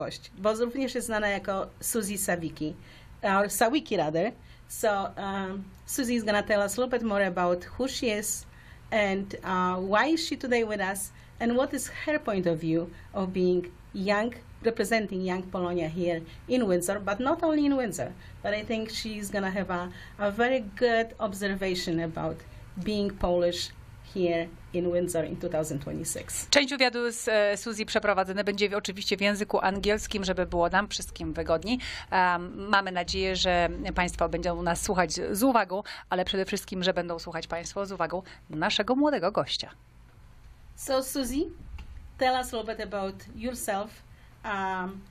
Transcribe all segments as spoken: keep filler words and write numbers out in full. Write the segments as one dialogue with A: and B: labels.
A: gość, bo również jest znana jako Suzy Sawicki, or Sawicki rather. So um, Suzy is going to tell us a little bit more about who she is and uh, why is she today with us and what is her point of view of being young, representing young Polonia here in Windsor, but not only in Windsor, but I think she's going to have a, a very good observation about being Polish here in Windsor in two thousand twenty-six.
B: Część wywiadu z e, Suzy przeprowadzony będzie oczywiście w języku angielskim, żeby było nam wszystkim wygodniej. Um, mamy nadzieję, że Państwo będą nas słuchać z, z uwagą, ale przede wszystkim, że będą słuchać Państwo z uwagą naszego młodego gościa.
A: So Suzy, tell us a little bit about yourself. Um,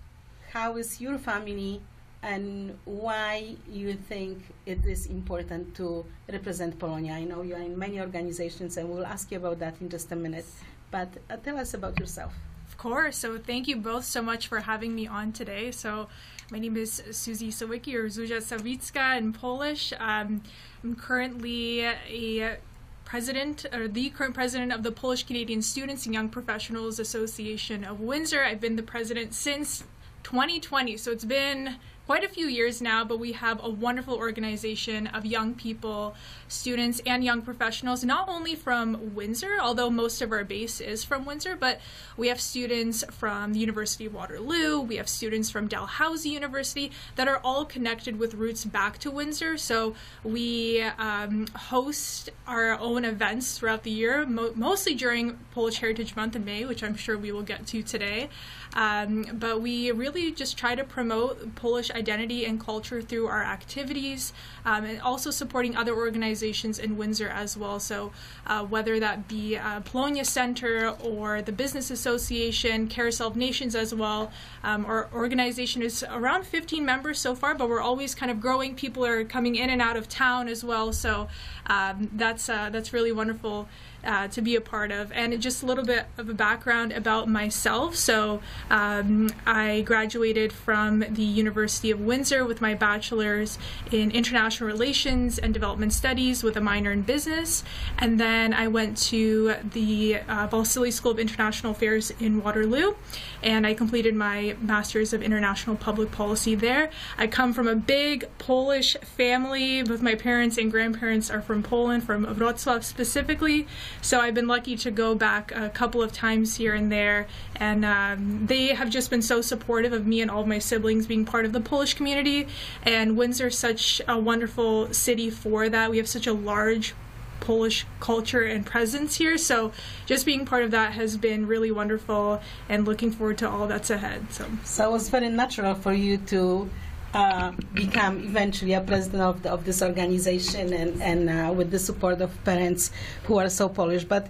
A: how is your family and why you think it is important to represent Polonia? I know you are in many organizations and we'll ask you about that in just a minute, but uh, tell us about yourself.
C: Of course. So thank you both so much for having me on today. So my name is Suzy Sawicki, or Zuzia Sawicka in Polish. Um, I'm currently a president, or the current president of the Polish Canadian Students and Young Professionals Association of Windsor. I've been the president since twenty twenty, so it's been quite a few years now, but we have a wonderful organization of young people, students, and young professionals, not only from Windsor, although most of our base is from Windsor, but we have students from the University of Waterloo, we have students from Dalhousie University that are all connected with roots back to Windsor. So we um, host our own events throughout the year, mo mostly during Polish Heritage Month in May, which I'm sure we will get to today. Um, but we really just try to promote Polish identity and culture through our activities, um, and also supporting other organizations in Windsor as well. So uh, whether that be uh, Polonia Center or the Business Association, Carousel of Nations as well. Um, our organization is around fifteen members so far, but we're always kind of growing. People are coming in and out of town as well. So um, that's, uh, that's really wonderful Uh, to be a part of. And just a little bit of a background about myself. So um, I graduated from the University of Windsor with my bachelor's in international relations and development studies with a minor in business. And then I went to the uh, Valsili School of International Affairs in Waterloo, and I completed my master's of international public policy there. I come from a big Polish family. Both my parents and grandparents are from Poland, from Wrocław specifically. So I've been lucky to go back a couple of times here and there, and um, they have just been so supportive of me and all of my siblings being part of the Polish community. And Windsor's such a wonderful city for that. We have such a large Polish culture and presence here, so just being part of that has been really wonderful, and looking forward to all that's ahead. So,
A: so it was very natural for you to Uh, become eventually a president of, the, of this organization, and, and uh, with the support of parents who are so Polish. But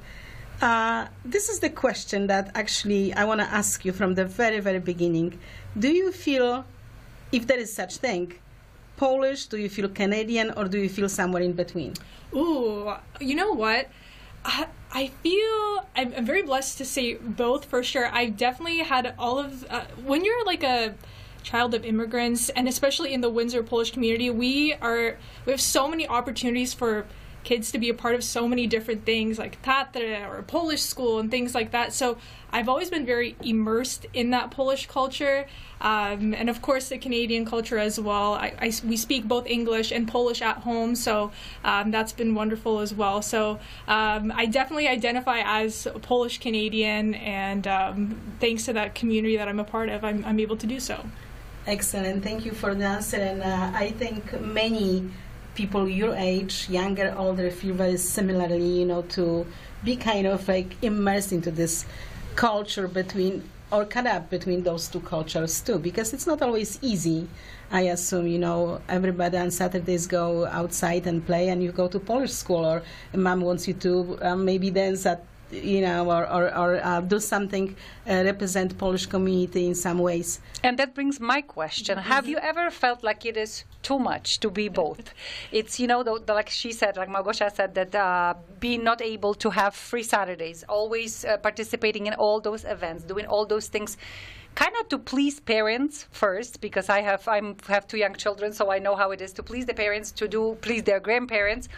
A: uh, this is the question that actually I want to ask you from the very, very beginning. Do you feel, if there is such thing, Polish? Do you feel Canadian, or do you feel somewhere in between?
C: Ooh, you know what? I, I feel I'm, I'm very blessed to say both, for sure. I've definitely had all of, uh, when you're like a child of immigrants, and especially in the Windsor Polish community, we are we have so many opportunities for kids to be a part of so many different things, like Tatra or Polish school and things like that. So I've always been very immersed in that Polish culture, um, and of course the Canadian culture as well. I, I, we speak both English and Polish at home, so um, that's been wonderful as well. So um, I definitely identify as a Polish Canadian, and um, thanks to that community that I'm a part of, I'm, I'm able to do so.
A: Excellent. Thank you for the answer. And uh, I think many people your age, younger, older, feel very similarly, you know, to be kind of like immersed into this culture between, or caught up between those two cultures too, because it's not always easy. I assume, you know, everybody on Saturdays go outside and play, and you go to Polish school, or mom wants you to uh, maybe dance at, you know, or, or, or uh, do something, uh, represent Polish community in some ways.
B: And that brings my question. Have you ever felt like it is too much to be both? It's, you know, the, the, like she said, like Małgosia said, that uh, being not able to have free Saturdays, always uh, participating in all those events, doing all those things, kind of to please parents first, because I have I'm have two young children, so I know how it is to please the parents, to do please their grandparents.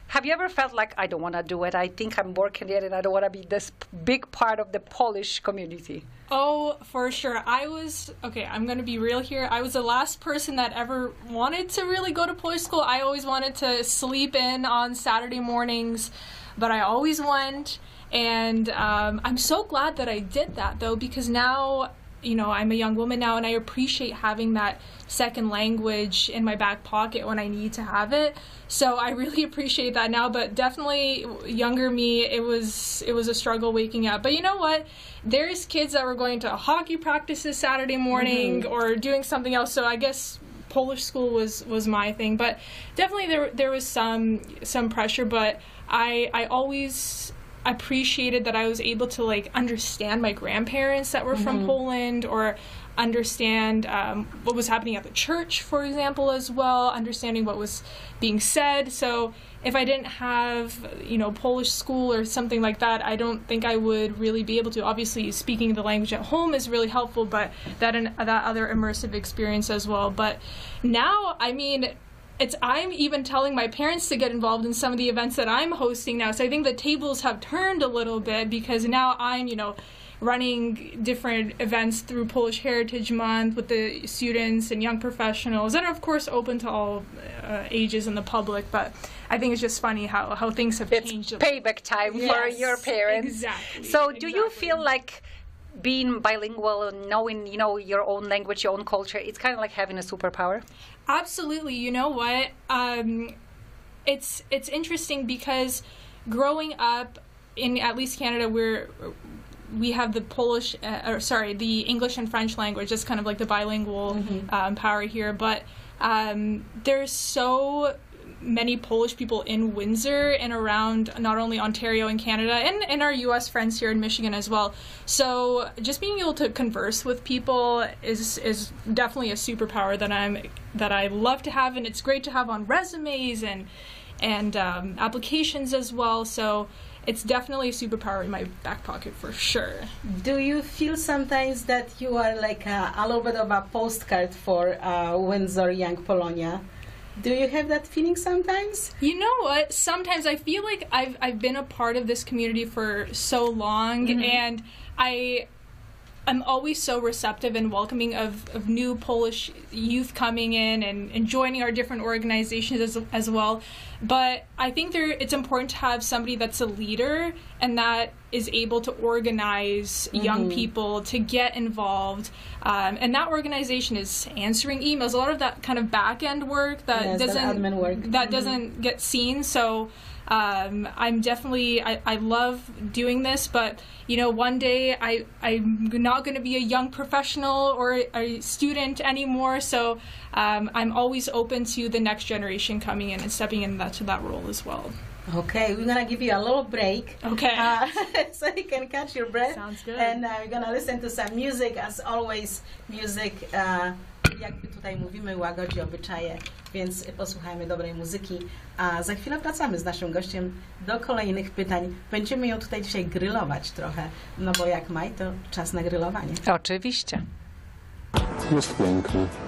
B: have you ever felt like, I don't want to do it, I think I'm working it, and I don't want to be this p- big part of the Polish community?
C: Oh, for sure. I was, okay, I'm going to be real here. I was the last person that ever wanted to really go to Polish school. I always wanted to sleep in on Saturday mornings, but I always went. And um, I'm so glad that I did that, though, because now, you know, I'm a young woman now, and I appreciate having that second language in my back pocket when I need to have it. So I really appreciate that now, but definitely younger me, it was it was a struggle waking up. But you know what? There's kids that were going to hockey practices Saturday morning mm-hmm. or doing something else. So I guess Polish school was, was my thing. But definitely there there was some some pressure, but I I always appreciated that I was able to like understand my grandparents that were mm-hmm. from Poland, or understand um, what was happening at the church, for example, as well, understanding what was being said. So if I didn't have, you know, Polish school or something like that, I don't think I would really be able to. Obviously, speaking the language at home is really helpful, but that and that other immersive experience as well. But now, I mean, it's I'm even telling my parents to get involved in some of the events that I'm hosting now. So I think the tables have turned a little bit, because now I'm, you know, running different events through Polish Heritage Month with the students and young professionals that are, of course, open to all uh, ages and the public. But I think it's just funny how, how things have
B: it's
C: changed.
B: It's payback time
C: yes,
B: for your parents.
C: Exactly.
B: So do
C: exactly.
B: you feel like being bilingual and knowing, you know, your own language, your own culture, it's kind of like having a superpower?
C: Absolutely. You know what? Um, it's it's interesting because growing up in at least Canada, we're we have the Polish, uh, or sorry, the English and French language. It's kind of like the bilingual mm-hmm. um, power here. But um, there's so many Polish people in Windsor and around not only Ontario and Canada, and, and our U S friends here in Michigan as well. So just being able to converse with people is is definitely a superpower that I'm that I love to have, and it's great to have on resumes and and um, applications as well. So it's definitely a superpower in my back pocket for sure.
A: Do you feel sometimes that you are like a, a little bit of a postcard for uh, Windsor Young Polonia? Do you have that feeling sometimes?
C: You know what? Sometimes I feel like I've I've been a part of this community for so long, mm-hmm. and I I'm always so receptive and welcoming of, of new Polish youth coming in and, and joining our different organizations as, as well. But I think there it's important to have somebody that's a leader and that is able to organize mm-hmm. young people to get involved. Um, and that organization is answering emails, a lot of that kind of back-end work that
A: yes,
C: doesn't
A: that, work.
C: that
A: mm-hmm.
C: doesn't get seen. So Um, I'm definitely, I, I love doing this, but, you know, one day I, I'm not going to be a young professional or a, a student anymore, so um, I'm always open to the next generation coming in and stepping into that, to that role as well.
A: Okay, we're going to give you a little break.
C: Okay.
A: Uh, so you can catch your breath.
C: Sounds good.
A: And uh, we're going to listen to some music, as always, music, uh, jakby tutaj mówimy, łagodzi obyczaje, więc posłuchajmy dobrej muzyki, a za chwilę wracamy z naszym gościem do kolejnych pytań. Będziemy ją tutaj dzisiaj grillować trochę, no bo jak maj, to czas na grillowanie.
B: Oczywiście.
D: Jest piękny.